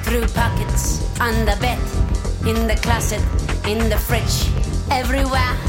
through pockets, on the bed, in the closet, in the fridge, everywhere.